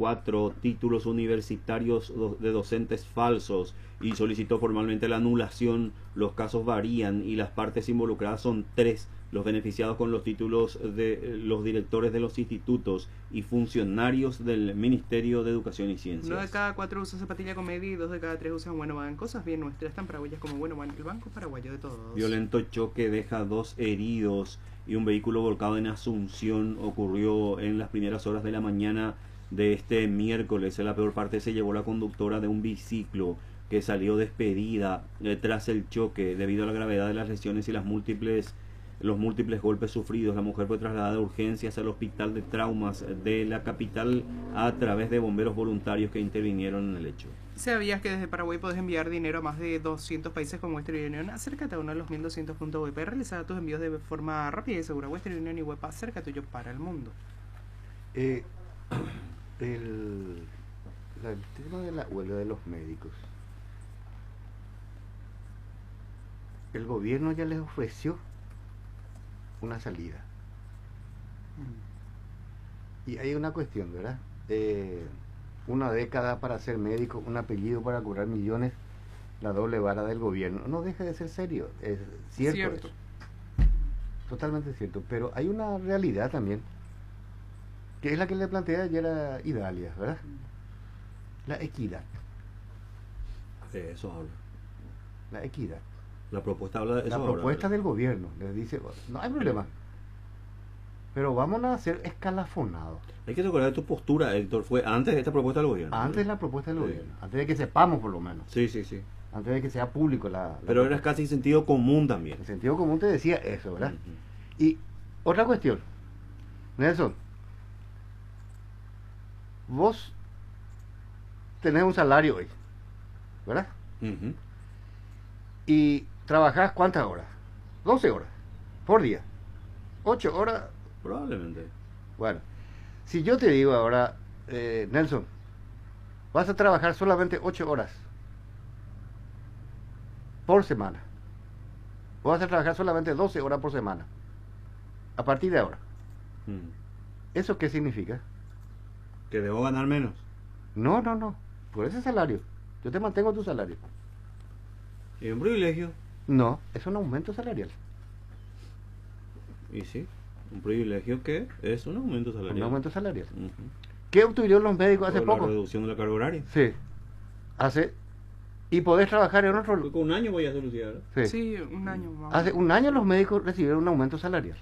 4 títulos universitarios de docentes falsos y solicitó formalmente la anulación. Los casos varían y las partes involucradas son 3. Los beneficiados con los títulos de los directores de los institutos y funcionarios del Ministerio de Educación y Ciencias. 1 de cada 4 usa zapatilla con media y 2 de cada 3 usan bueno van. Cosas bien nuestras, tan paraguayas como bueno van. El Banco Paraguayo de todos. Violento choque deja 2 heridos y un vehículo volcado en Asunción. Ocurrió en las primeras horas de la mañana de este miércoles. En la peor parte se llevó la conductora de un biciclo que salió despedida tras el choque debido a la gravedad de las lesiones y los múltiples golpes sufridos. La mujer fue trasladada de urgencias al hospital de traumas de la capital a través de bomberos voluntarios que intervinieron en el hecho. ¿Sabías que desde Paraguay puedes enviar dinero a más de 200 países con Western Union? Acércate a uno de los 1200 puntos WP. Realiza tus envíos de forma rápida y segura. Western Union y WEPA, cerca tuyo para el mundo. El tema de la huelga de los médicos. El gobierno ya les ofreció una salida. Y hay una cuestión, ¿verdad? Una década para ser médico, un apellido para cobrar millones, la doble vara del gobierno. No deja de ser serio, es cierto. Eso. Totalmente cierto, pero hay una realidad también, que es la que le plantea ayer a Idalia, ¿verdad? La equidad. De eso habla. La equidad. La propuesta habla de eso. La propuesta del gobierno les dice, no hay problema, pero vamos a hacer escalafonado. Hay que recordar tu postura, Héctor, fue antes de esta propuesta del gobierno. Antes de la propuesta del gobierno, antes de que sepamos por lo menos. Sí. Antes de que sea público pero era casi sentido común también. El sentido común te decía eso, ¿verdad? Y otra cuestión, Nelson, vos tenés un salario hoy, ¿verdad? Y trabajás ¿cuántas horas? 12 horas por día, 8 horas probablemente. Bueno, si yo te digo ahora, Nelson, vas a trabajar solamente 8 horas por semana, o vas a trabajar solamente 12 horas por semana a partir de ahora, ¿eso qué significa? ¿Que debo ganar menos? No, por ese salario yo te mantengo tu salario. ¿Es un privilegio? No, es un aumento salarial. Y sí, un privilegio que es un aumento salarial. Un aumento salarial. ¿Qué obtuvieron los médicos hace poco? La reducción de la carga horaria. Sí. Y podés trabajar en otro... Con un año voy a solucionar. Sí, un año más. Hace un año los médicos recibieron un aumento salarial,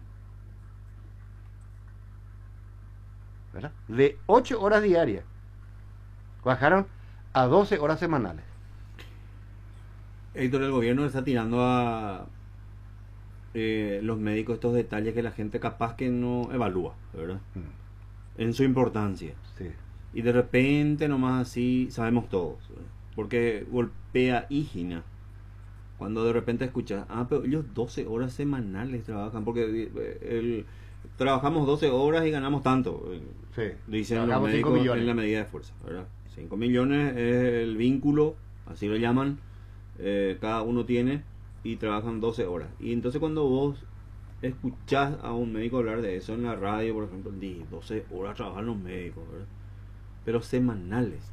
¿verdad? De 8 horas diarias bajaron a 12 horas semanales. Héctor, el gobierno está tirando a los médicos estos detalles que la gente capaz que no evalúa, ¿verdad? En su importancia. Sí. Y de repente nomás así sabemos todos, ¿verdad? Porque golpea Higina cuando de repente escuchas, pero ellos 12 horas semanales trabajan, porque trabajamos 12 horas y ganamos tanto, sí. Dicen los médicos en la medida de fuerza, ¿verdad? 5 millones es el vínculo, así lo llaman, cada uno tiene, y trabajan 12 horas. Y entonces cuando vos escuchás a un médico hablar de eso en la radio, por ejemplo, 12 horas trabajan los médicos, ¿verdad? Pero semanales.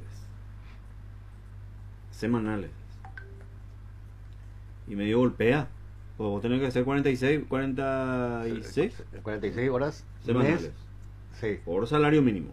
Y medio golpea. Pues vos tenés que hacer 46 horas semanales. Sí. Por salario mínimo.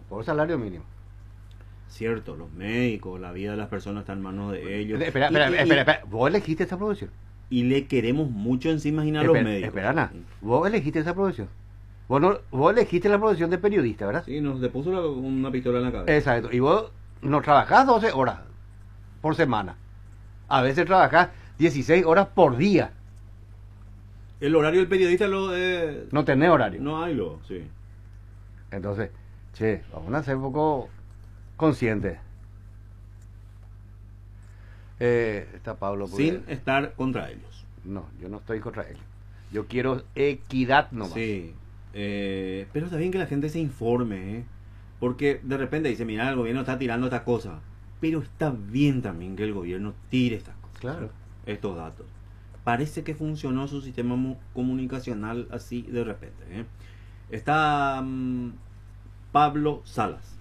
Cierto, los médicos, la vida de las personas está en manos de ellos. Espera. ¿Vos elegiste esta profesión? Y le queremos mucho encima a los médicos. Espera, Ana. ¿Vos elegiste esa profesión? Vos elegiste la profesión de periodista, ¿verdad? Sí, nos puso una pistola en la cabeza. Exacto. Y vos no trabajás 12 horas por semana. A veces trabajás 16 horas por día. El horario del periodista no tenés horario. No hay sí. Entonces, vamos a ser un poco conscientes. Está Pablo. Sin estar contra ellos. No, yo no estoy contra ellos. Yo quiero equidad nomás. Sí. Pero está bien que la gente se informe, porque de repente dice, mira, el gobierno está tirando esta cosa. Pero está bien también que el gobierno tire estas cosas. Claro. Estos datos. Parece que funcionó su sistema comunicacional así de repente. Está Pablo Salas.